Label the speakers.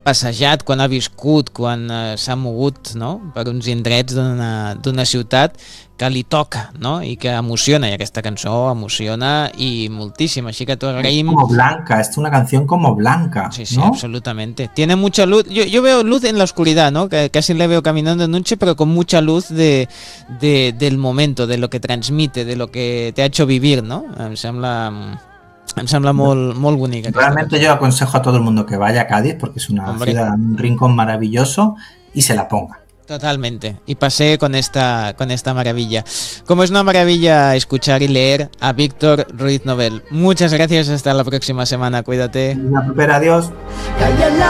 Speaker 1: passejat, quan ha viscut, quan s'ha mogut, no?, per uns indrets d'una ciutat que li toca, no?, i que emociona, i aquesta cançó emociona i moltíssim, així que t'ho agraïm.
Speaker 2: Como blanca, es una canción como blanca,
Speaker 1: Sí, sí,
Speaker 2: ¿no?
Speaker 1: absolutamente. Tiene mucha luz. Yo veo luz en la oscuridad, ¿no? Que casi le veo caminando de noche, pero con mucha luz del momento, de lo que transmite, de lo que te ha hecho vivir, ¿no? Em sembla molt bonica.
Speaker 2: Realmente yo aconsejo a todo el mundo que vaya a Cádiz porque es una ciudad, un rincón maravilloso y se la ponga.
Speaker 1: Totalmente. Y pasé con esta maravilla. Como es una maravilla escuchar y leer a Víctor Ruiz Novel. Muchas gracias. Hasta la próxima semana. Cuídate.
Speaker 2: Adiós.